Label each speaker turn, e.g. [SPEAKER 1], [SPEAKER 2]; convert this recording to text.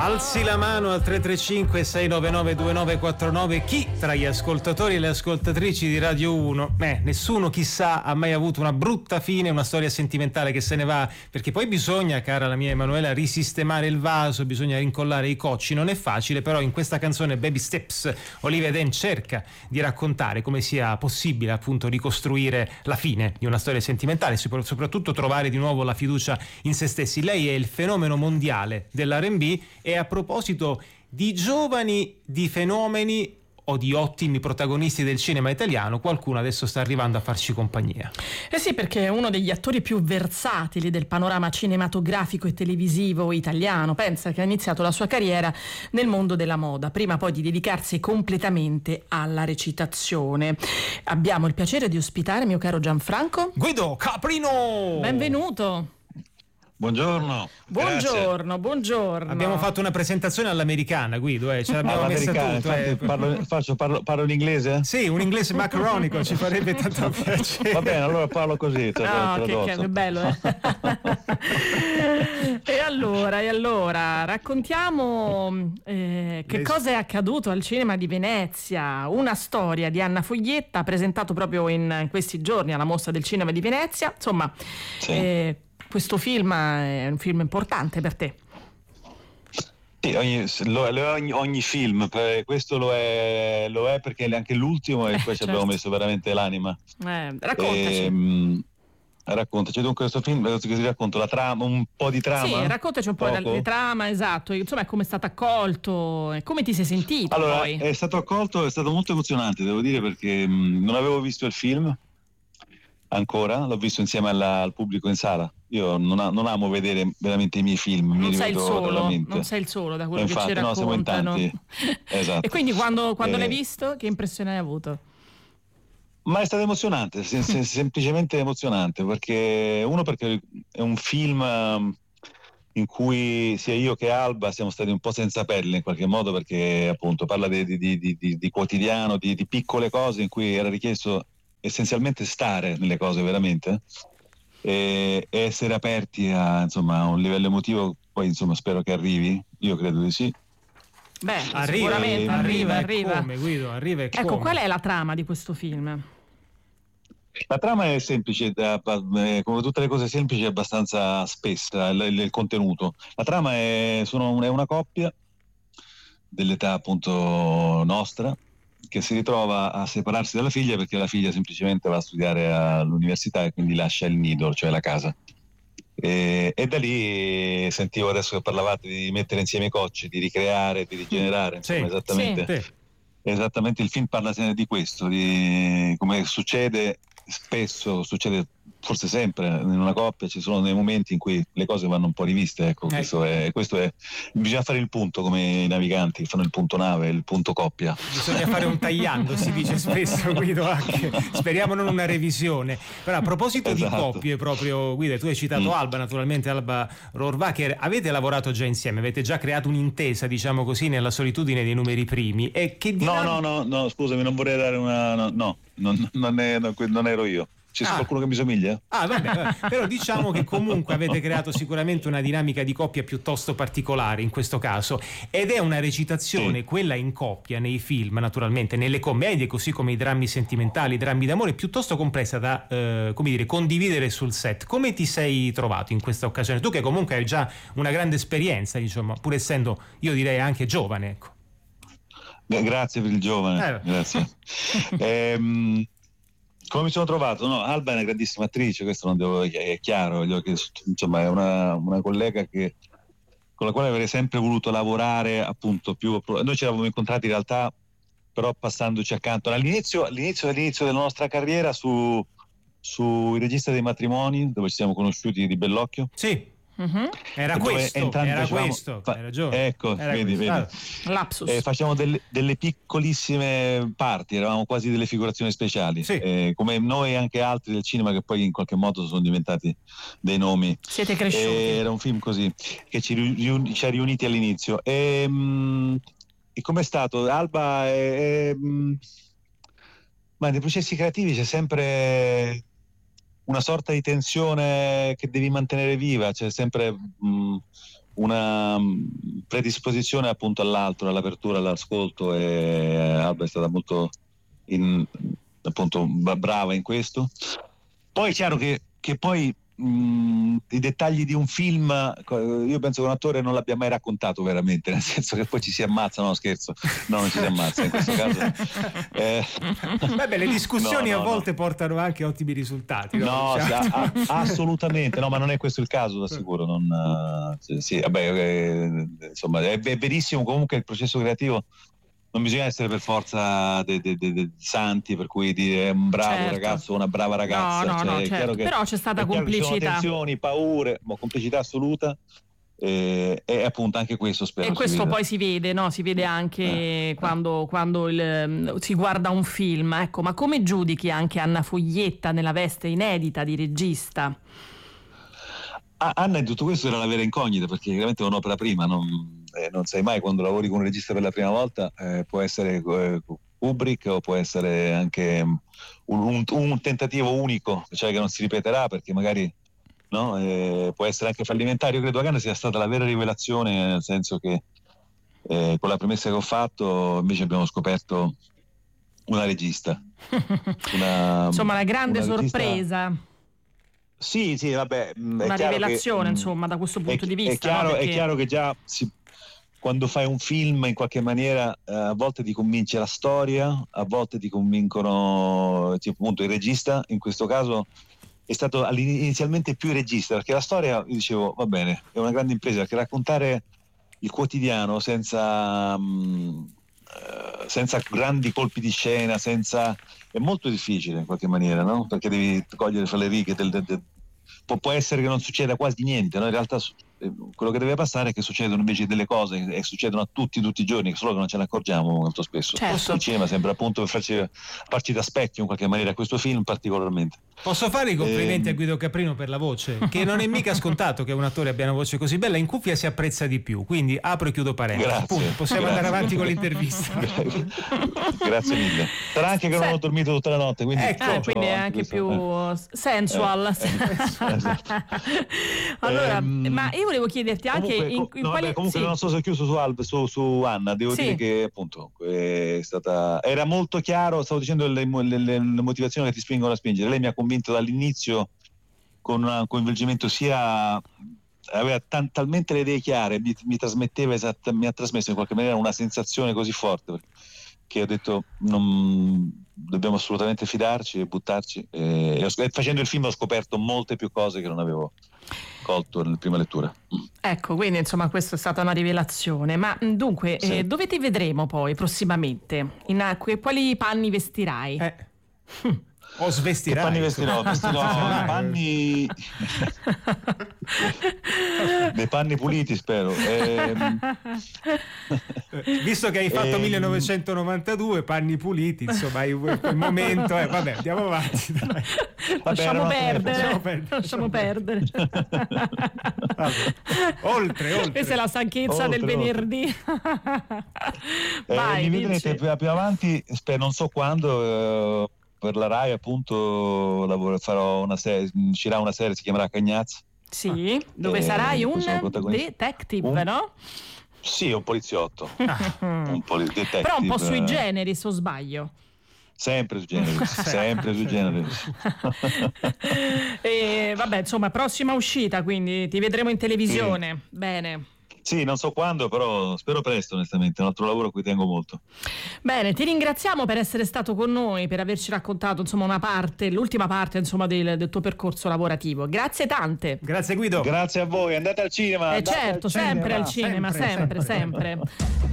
[SPEAKER 1] Alzi la mano al 335 699 2949. Chi tra gli ascoltatori e le ascoltatrici di Radio 1, nessuno chissà ha mai avuto una brutta fine, una storia sentimentale che se ne va, perché poi bisogna, cara la mia Emanuela, risistemare il vaso, bisogna rincollare i cocci, non è facile, però in questa canzone Baby Steps Olivia Den cerca di raccontare come sia possibile appunto ricostruire la fine di una storia sentimentale, soprattutto trovare di nuovo la fiducia in se stessi. Lei è il fenomeno mondiale dell'R&B. E a proposito di giovani, di fenomeni o di ottimi protagonisti del cinema italiano, qualcuno adesso sta arrivando a farci compagnia.
[SPEAKER 2] Eh sì, perché è uno degli attori più versatili del panorama cinematografico e televisivo italiano. Pensa che ha iniziato la sua carriera nel mondo della moda, prima poi di dedicarsi completamente alla recitazione. Abbiamo il piacere di ospitare mio caro Gianfranco
[SPEAKER 1] Guido Caprino!
[SPEAKER 2] Benvenuto!
[SPEAKER 3] Buongiorno.
[SPEAKER 2] Buongiorno.
[SPEAKER 1] Abbiamo fatto una presentazione all'americana, Guido, ce l'abbiamo messa tutto.
[SPEAKER 3] Parlo in inglese?
[SPEAKER 1] Sì, un inglese macronico, ci farebbe tanto piacere.
[SPEAKER 3] Va bene, allora parlo così.
[SPEAKER 2] Che bello, E allora, raccontiamo che cosa è accaduto al Cinema di Venezia, una storia di Anna Foglietta, presentato proprio in questi giorni alla Mostra del Cinema di Venezia. Insomma, sì. Questo film è un film importante per te.
[SPEAKER 3] Sì, ogni film, questo lo è perché è anche l'ultimo e poi ci abbiamo messo veramente l'anima.
[SPEAKER 2] Raccontaci.
[SPEAKER 3] Raccontaci dunque questo film, ti racconto la trama, un po' di trama.
[SPEAKER 2] Sì, raccontaci un po' le trama, esatto, insomma come è stato accolto e come ti sei sentito.
[SPEAKER 3] Allora,
[SPEAKER 2] poi.
[SPEAKER 3] È stato accolto, è stato molto emozionante, devo dire, perché non avevo visto il film ancora, l'ho visto insieme al pubblico in sala. Io non amo vedere veramente i miei film.
[SPEAKER 2] Non sei il solo da quello che ci raccontano.
[SPEAKER 3] Siamo in tanti. Esatto.
[SPEAKER 2] E quindi quando l'hai visto, che impressione hai avuto?
[SPEAKER 3] Ma è stato emozionante, semplicemente emozionante, perché è un film in cui sia io che Alba siamo stati un po' senza pelle in qualche modo, perché appunto parla di quotidiano, di piccole cose in cui era richiesto essenzialmente stare nelle cose veramente e essere aperti a un livello emotivo. Poi insomma spero che arrivi, io credo di sì.
[SPEAKER 2] Sicuramente arriva.
[SPEAKER 1] Come, Guido, arriva e
[SPEAKER 2] ecco,
[SPEAKER 1] come?
[SPEAKER 2] qual è la trama di questo film?
[SPEAKER 3] La trama è semplice, come tutte le cose semplici è abbastanza spessa il contenuto. La trama è una coppia dell'età appunto nostra che si ritrova a separarsi dalla figlia perché la figlia semplicemente va a studiare all'università e quindi lascia il nido, cioè la casa. E da lì sentivo adesso che parlavate di mettere insieme i cocci, di ricreare, di rigenerare, insomma, esattamente il film parla di questo, di come succede forse sempre in una coppia, ci sono dei momenti in cui le cose vanno un po' riviste, ecco. Questo è bisogna fare il punto, come i naviganti fanno il punto nave, il punto coppia.
[SPEAKER 1] Bisogna fare un tagliando, si dice spesso, Guido, anche. Speriamo non una revisione. Però a proposito di coppie, proprio Guido, tu hai citato Alba, naturalmente Alba Rohrwacher, avete lavorato già insieme, avete già creato un'intesa, diciamo così, nella solitudine dei numeri primi. E che
[SPEAKER 3] No, scusami, non vorrei dare non ero io. C'è qualcuno che mi somiglia?
[SPEAKER 1] Vabbè. Però diciamo che comunque avete creato sicuramente una dinamica di coppia piuttosto particolare in questo caso, ed è una recitazione, quella in coppia nei film, naturalmente nelle commedie così come i drammi sentimentali, i drammi d'amore, piuttosto complessa da condividere sul set. Come ti sei trovato in questa occasione? Tu che comunque hai già una grande esperienza, diciamo, pur essendo, io direi, anche giovane, ecco.
[SPEAKER 3] Grazie per il giovane, grazie. Come mi sono trovato? No, Alba è una grandissima attrice, questo è chiaro, insomma è una collega con la quale avrei sempre voluto lavorare, appunto, noi ci eravamo incontrati in realtà, però passandoci accanto all'inizio della nostra carriera su Il regista dei matrimoni, dove ci siamo conosciuti di Bellocchio.
[SPEAKER 1] Sì. Era questo, hai ragione.
[SPEAKER 3] Ecco, vedi.
[SPEAKER 2] Lapsus.
[SPEAKER 3] Facciamo delle piccolissime parti, eravamo quasi delle figurazioni speciali, come noi e anche altri del cinema che poi in qualche modo sono diventati dei nomi.
[SPEAKER 2] Siete cresciuti.
[SPEAKER 3] Era un film così che ci ha riuniti all'inizio. E com'è stato? Alba ma nei processi creativi c'è sempre una sorta di tensione che devi mantenere viva, c'è sempre una predisposizione appunto all'altro, all'apertura, all'ascolto, e Alba è stata molto appunto brava in questo. Poi è chiaro che poi i dettagli di un film, io penso che un attore non l'abbia mai raccontato veramente, nel senso che poi ci si ammazza, no scherzo, no, non ci si ammazza in questo caso.
[SPEAKER 1] Vabbè, le discussioni a volte portano anche ottimi risultati, no?
[SPEAKER 3] Diciamo. Assolutamente, no, ma non è questo il caso, da sicuro. Sì, vabbè, insomma, è verissimo. Comunque il processo creativo non bisogna essere per forza santi, per cui dire è un bravo ragazzo o una brava ragazza.
[SPEAKER 2] No, certo. Però c'è stata complicità. Ci sono
[SPEAKER 3] tensioni, paure, complicità assoluta. E appunto anche questo spero.
[SPEAKER 2] E questo poi si vede, no? Si vede anche quando si guarda un film. Ecco, ma come giudichi anche Anna Foglietta nella veste inedita di regista?
[SPEAKER 3] Anna, in tutto questo era la vera incognita, perché chiaramente è un'opera prima, non sai mai quando lavori con un regista per la prima volta, può essere Kubrick o può essere anche un tentativo unico, cioè che non si ripeterà, perché magari può essere anche fallimentare. Io credo che Anna sia stata la vera rivelazione, nel senso che con la premessa che ho fatto invece abbiamo scoperto una regista.
[SPEAKER 2] Insomma, la grande sorpresa.
[SPEAKER 3] Regista... Sì, vabbè.
[SPEAKER 2] Una rivelazione, insomma, da questo punto di vista.
[SPEAKER 3] È chiaro che già quando fai un film, in qualche maniera, a volte ti convince la storia, a volte ti convincono, appunto, il regista. In questo caso è stato inizialmente più il regista, perché la storia, io dicevo, va bene, è una grande impresa, perché raccontare il quotidiano senza grandi colpi di scena, è molto difficile in qualche maniera, no? Perché devi cogliere fra le righe può essere che non succeda quasi niente, no? In realtà quello che deve passare è che succedono invece delle cose e succedono a tutti i giorni, solo che non ce ne accorgiamo molto spesso.
[SPEAKER 2] Certo.
[SPEAKER 3] Il cinema sembra appunto farci da specchio in qualche maniera, questo film particolarmente.
[SPEAKER 1] Posso fare i complimenti a Guido Caprino per la voce, che non è mica scontato che un attore abbia una voce così bella, in cuffia si apprezza di più, quindi apro e chiudo parentesi. Possiamo andare avanti con l'intervista.
[SPEAKER 3] Grazie mille. Sarà anche che non ho dormito tutta la notte, quindi
[SPEAKER 2] quindi è anche più sensual. Allora, ma io volevo chiederti anche
[SPEAKER 3] comunque non so se ho chiuso su Anna, devo dire che appunto è stata, era molto chiaro, stavo dicendo le motivazioni che ti spingono a spingere. Lei mi ha convinto dall'inizio con un coinvolgimento, aveva talmente le idee chiare, mi ha trasmesso in qualche maniera una sensazione così forte che ho detto dobbiamo assolutamente fidarci e buttarci, e facendo il film ho scoperto molte più cose che non avevo colto nella prima lettura.
[SPEAKER 2] Ecco, quindi insomma questa è stata una rivelazione. Ma dunque, dove ti vedremo poi prossimamente? Quali panni vestirai?
[SPEAKER 1] O svestirai?
[SPEAKER 3] Che panni vestirò? Panni dei panni puliti, spero.
[SPEAKER 1] Visto che hai fatto 1992, panni puliti, insomma, il momento vabbè, andiamo avanti, dai.
[SPEAKER 2] Lasciamo perdere.
[SPEAKER 1] Oltre.
[SPEAKER 2] Questa è la stanchezza del venerdì. Vai,
[SPEAKER 3] mi vedrete più avanti, non so quando, per la Rai appunto farò una serie, uscirà una serie, si chiamerà Cagnazzi.
[SPEAKER 2] Sì, dove sarai un detective, no?
[SPEAKER 3] Sì, un poliziotto. Detective.
[SPEAKER 2] Però un po' sui generis, o sbaglio?
[SPEAKER 3] Sempre sui generis.
[SPEAKER 2] E vabbè, insomma, prossima uscita, quindi ti vedremo in televisione. Sì. Bene.
[SPEAKER 3] Sì, non so quando, però spero presto, onestamente, è un altro lavoro a cui tengo molto.
[SPEAKER 2] Bene, ti ringraziamo per essere stato con noi, per averci raccontato insomma l'ultima parte insomma del tuo percorso lavorativo. Grazie tante.
[SPEAKER 1] Grazie Guido.
[SPEAKER 3] Grazie a voi, andate al cinema.
[SPEAKER 2] Certo, sempre al cinema, sempre.